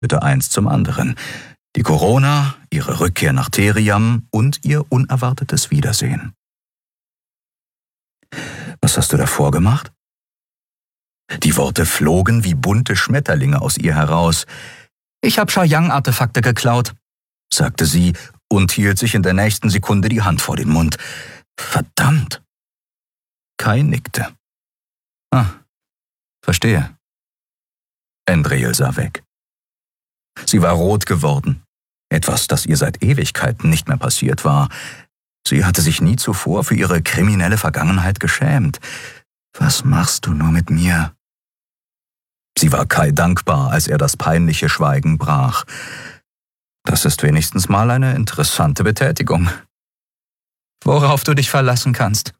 führte eins zum anderen. Die Corona, ihre Rückkehr nach Theriam und ihr unerwartetes Wiedersehen. »Was hast du davor gemacht?« Die Worte flogen wie bunte Schmetterlinge aus ihr heraus. »Ich habe Shaoyang-Artefakte geklaut«, sagte sie und hielt sich in der nächsten Sekunde die Hand vor den Mund. »Verdammt!« Kai nickte. »Ah, verstehe.« Andriel sah weg. Sie war rot geworden. Etwas, das ihr seit Ewigkeiten nicht mehr passiert war. Sie hatte sich nie zuvor für ihre kriminelle Vergangenheit geschämt. »Was machst du nur mit mir?« Sie war Kai dankbar, als er das peinliche Schweigen brach. »Das ist wenigstens mal eine interessante Betätigung.« »Worauf du dich verlassen kannst.«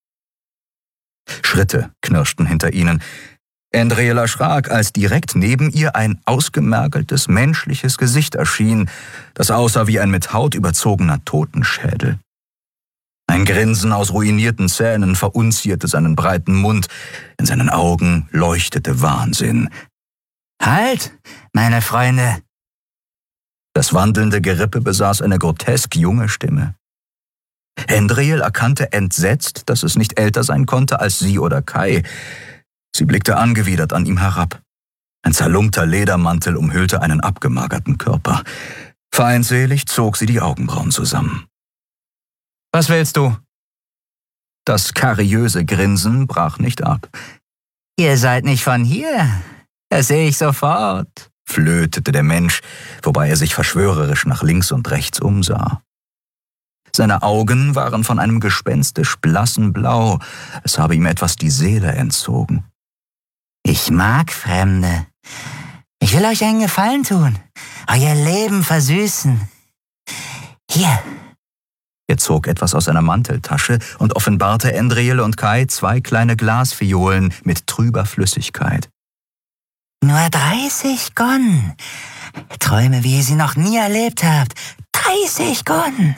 Schritte knirschten hinter ihnen. Andriel erschrak, als direkt neben ihr ein ausgemergeltes, menschliches Gesicht erschien, das aussah wie ein mit Haut überzogener Totenschädel. Ein Grinsen aus ruinierten Zähnen verunzierte seinen breiten Mund, in seinen Augen leuchtete Wahnsinn. »Halt, meine Freunde!« Das wandelnde Gerippe besaß eine grotesk junge Stimme. Andriel erkannte entsetzt, dass es nicht älter sein konnte als sie oder Kai. Sie blickte angewidert an ihm herab. Ein zerlumpter Ledermantel umhüllte einen abgemagerten Körper. Feindselig zog sie die Augenbrauen zusammen. »Was willst du?« Das kariöse Grinsen brach nicht ab. »Ihr seid nicht von hier, das sehe ich sofort«, flötete der Mensch, wobei er sich verschwörerisch nach links und rechts umsah. Seine Augen waren von einem gespenstisch blassen Blau, es habe ihm etwas die Seele entzogen. »Ich mag Fremde. Ich will euch einen Gefallen tun, euer Leben versüßen. Hier.« Er zog etwas aus seiner Manteltasche und offenbarte Andriel und Kai 2 kleine Glasfiolen mit trüber Flüssigkeit. »Nur 30 Gon. Träume, wie ihr sie noch nie erlebt habt. 30 Gon.«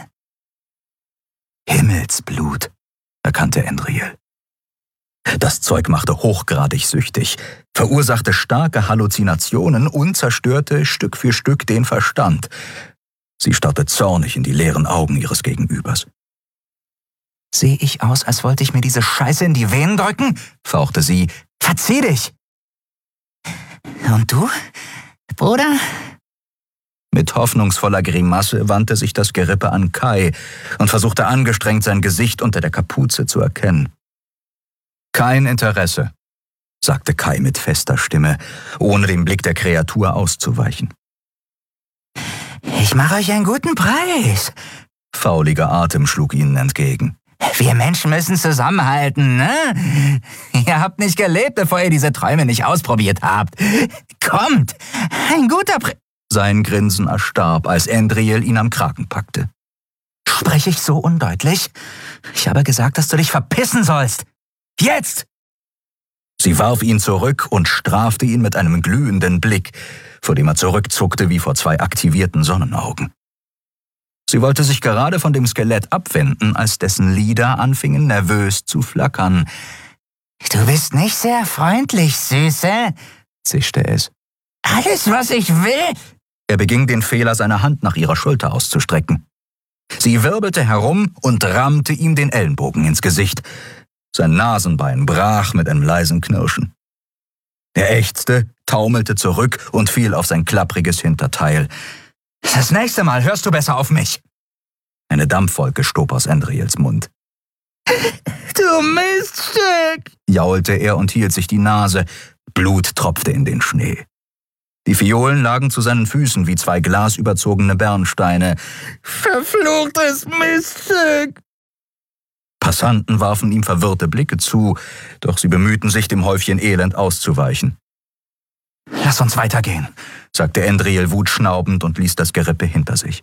»Himmelsblut«, erkannte Andriel. Das Zeug machte hochgradig süchtig, verursachte starke Halluzinationen und zerstörte Stück für Stück den Verstand. Sie starrte zornig in die leeren Augen ihres Gegenübers. »Sehe ich aus, als wollte ich mir diese Scheiße in die Venen drücken?« fauchte sie. »Verzieh dich!« »Und du, Bruder?« Mit hoffnungsvoller Grimasse wandte sich das Gerippe an Kai und versuchte angestrengt, sein Gesicht unter der Kapuze zu erkennen. »Kein Interesse«, sagte Kai mit fester Stimme, ohne dem Blick der Kreatur auszuweichen. »Ich mache euch einen guten Preis«, fauliger Atem schlug ihnen entgegen. »Wir Menschen müssen zusammenhalten, ne? Ihr habt nicht gelebt, bevor ihr diese Träume nicht ausprobiert habt. Kommt, ein guter Preis.« Sein Grinsen erstarb, als Andriel ihn am Kragen packte. »Spreche ich so undeutlich? Ich habe gesagt, dass du dich verpissen sollst. Jetzt!« Sie warf ihn zurück und strafte ihn mit einem glühenden Blick, vor dem er zurückzuckte wie vor 2 aktivierten Sonnenaugen. Sie wollte sich gerade von dem Skelett abwenden, als dessen Lider anfingen nervös zu flackern. »Du bist nicht sehr freundlich, Süße«, zischte es. »Alles, was ich will...« Er beging den Fehler, seine Hand nach ihrer Schulter auszustrecken. Sie wirbelte herum und rammte ihm den Ellenbogen ins Gesicht. Sein Nasenbein brach mit einem leisen Knirschen. Er ächzte, taumelte zurück und fiel auf sein klappriges Hinterteil. »Das nächste Mal hörst du besser auf mich!« Eine Dampfwolke stob aus Andriels Mund. »Du Miststück«, jaulte er und hielt sich die Nase. Blut tropfte in den Schnee. Die Fiolen lagen zu seinen Füßen wie 2 glasüberzogene Bernsteine. »Verfluchtes Miststück!« Passanten warfen ihm verwirrte Blicke zu, doch sie bemühten sich, dem Häufchen Elend auszuweichen. »Lass uns weitergehen«, sagte Andriel wutschnaubend und ließ das Gerippe hinter sich.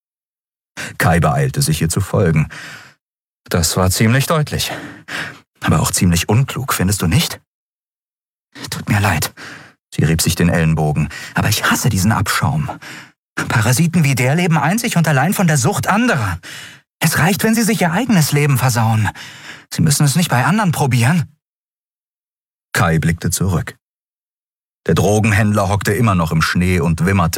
Kai beeilte sich, ihr zu folgen. Das war ziemlich deutlich, aber auch ziemlich unklug, findest du nicht? »Tut mir leid«, sie rieb sich den Ellenbogen, »aber ich hasse diesen Abschaum. Parasiten wie der leben einzig und allein von der Sucht anderer. Es reicht, wenn sie sich ihr eigenes Leben versauen. Sie müssen es nicht bei anderen probieren.« Kai blickte zurück. Der Drogenhändler hockte immer noch im Schnee und wimmerte